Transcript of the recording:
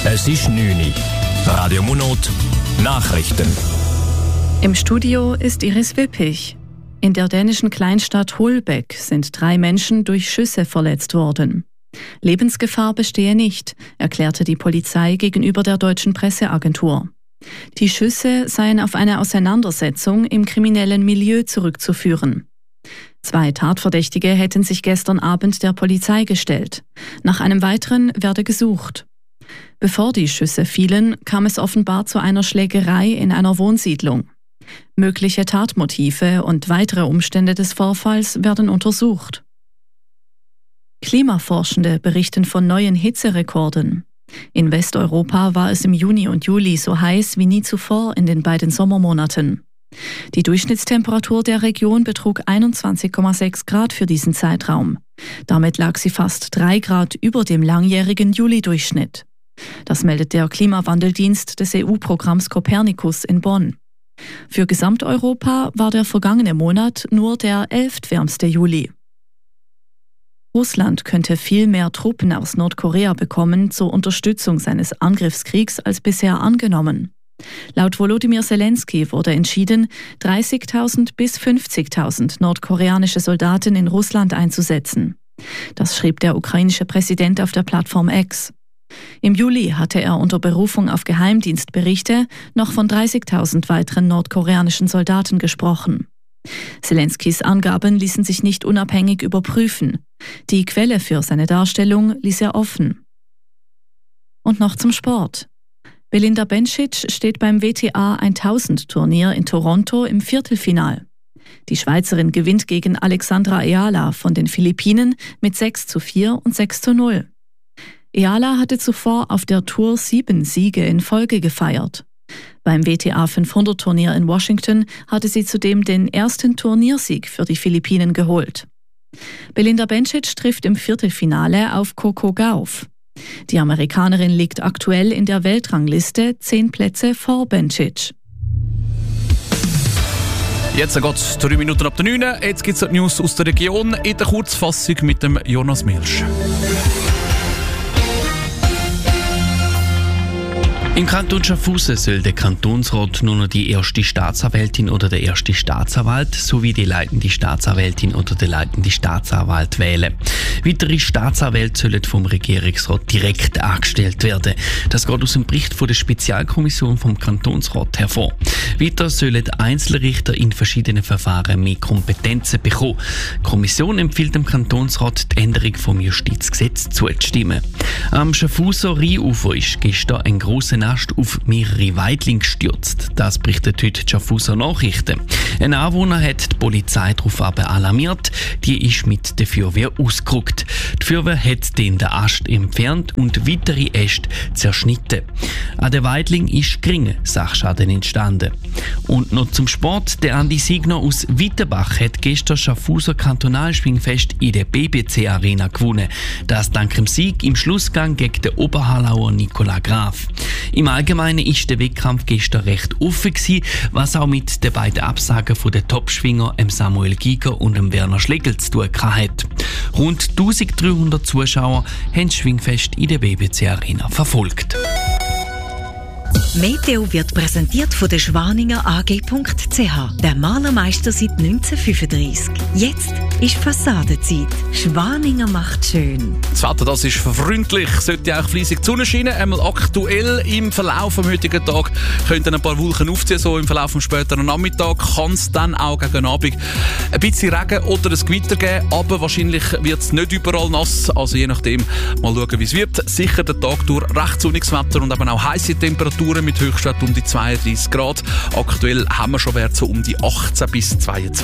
Es ist 9 Uhr. Radio Munot, Nachrichten. Im Studio ist Iris Wippich. In der dänischen Kleinstadt Holbæk sind 3 Menschen durch Schüsse verletzt worden. Lebensgefahr bestehe nicht, erklärte die Polizei gegenüber der deutschen Presseagentur. Die Schüsse seien auf eine Auseinandersetzung im kriminellen Milieu zurückzuführen. 2 Tatverdächtige hätten sich gestern Abend der Polizei gestellt. Nach einem weiteren werde gesucht. Bevor die Schüsse fielen, kam es offenbar zu einer Schlägerei in einer Wohnsiedlung. Mögliche Tatmotive und weitere Umstände des Vorfalls werden untersucht. Klimaforschende berichten von neuen Hitzerekorden. In Westeuropa war es im Juni und Juli so heiß wie nie zuvor in den beiden Sommermonaten. Die Durchschnittstemperatur der Region betrug 21,6 Grad für diesen Zeitraum. Damit lag sie fast 3 Grad über dem langjährigen Juli-Durchschnitt. Das meldet der Klimawandeldienst des EU-Programms Copernicus in Bonn. Für Gesamteuropa war der vergangene Monat nur der 11. wärmste Juli. Russland könnte viel mehr Truppen aus Nordkorea bekommen zur Unterstützung seines Angriffskriegs als bisher angenommen. Laut Volodymyr Zelensky wurde entschieden, 30.000 bis 50.000 nordkoreanische Soldaten in Russland einzusetzen. Das schrieb der ukrainische Präsident auf der Plattform X. Im Juli hatte er unter Berufung auf Geheimdienstberichte noch von 30.000 weiteren nordkoreanischen Soldaten gesprochen. Zelenskys Angaben ließen sich nicht unabhängig überprüfen. Die Quelle für seine Darstellung ließ er offen. Und noch zum Sport. Belinda Bencic steht beim WTA 1000-Turnier in Toronto im Viertelfinal. Die Schweizerin gewinnt gegen Alexandra Ayala von den Philippinen mit 6:4 und 6:0. Ayala hatte zuvor auf der Tour 7 Siege in Folge gefeiert. Beim WTA 500-Turnier in Washington hatte sie zudem den ersten Turniersieg für die Philippinen geholt. Belinda Bencic trifft im Viertelfinale auf Coco Gauff. Die Amerikanerin liegt aktuell in der Weltrangliste 10 Plätze vor Bencic. Jetzt geht es 3 Minuten ab der 9. Jetzt gibt es die News aus der Region in der Kurzfassung mit dem Jonas Milsch. Im Kanton Schaffhausen soll der Kantonsrat nur noch die erste Staatsanwältin oder der erste Staatsanwalt sowie die leitende Staatsanwältin oder der leitende Staatsanwalt wählen. Weitere Staatsanwälte sollen vom Regierungsrat direkt angestellt werden. Das geht aus dem Bericht von der Spezialkommission vom Kantonsrat hervor. Weiter sollen Einzelrichter in verschiedenen Verfahren mehr Kompetenzen bekommen. Die Kommission empfiehlt dem Kantonsrat, die Änderung vom Justizgesetz zuzustimmen. Am Schaffhauser Rheinufer ist gestern ein grosser Ast auf mehrere Weidlinge gestürzt. Das berichtet heute die Schaffhauser Nachrichten. Ein Anwohner hat die Polizei darauf alarmiert. Die ist mit der Feuerwehr ausgerückt. Die Feuerwehr hat den Ast entfernt und weitere Äste zerschnitten. An der Weidling ist geringer Sachschaden entstanden. Und noch zum Sport. Der Andi Signer aus Wittenbach hat gestern Schaffhauser Kantonalschwingfest in der BBC Arena gewonnen. Das dank dem Sieg im Schlussgang gegen den Oberhalauer Nicola Graf. Im Allgemeinen ist der Wettkampf gestern recht offen gewesen, was auch mit den beiden Absagen von den Topschwinger Samuel Giger und Werner Schlegel zu tun hat. Rund 1300 Zuschauer haben das Schwingfest in der BBC Arena verfolgt. Meteo wird präsentiert von der Schwaninger AG.ch, der Malermeister seit 1935. Jetzt ist Fassadenzeit. Schwaninger macht schön. Das Wetter, das ist freundlich, sollte auch fleissig die Sonne scheinen. Einmal aktuell im Verlauf am heutigen Tag könnten ein paar Wolken aufziehen, so im Verlauf am späteren Nachmittag kann es dann auch gegen Abend ein bisschen Regen oder ein Gewitter geben, aber wahrscheinlich wird es nicht überall nass, also je nachdem mal schauen, wie es wird. Sicher den Tag durch recht sonniges Wetter und eben auch heisse Temperaturen mit Höchstwert um die 32 Grad. Aktuell haben wir schon Werte so um die 18 bis 22.